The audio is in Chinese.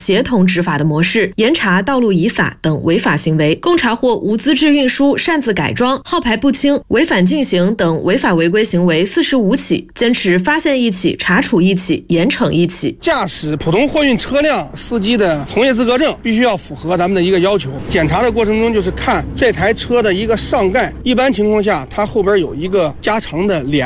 协同执法的模式，严查道路遗撒等违法行为，共查获无资质运输、擅自改装、号牌不清、违反进行等违法违规行为45起，坚持发现一起查处一起，严惩一起。 驾驶普通货运车辆司机的从业资格证必须要符合咱们的一个要求。检查的过程中就是看这台车的一个上盖，一般情况下它后边有一个加长的帘。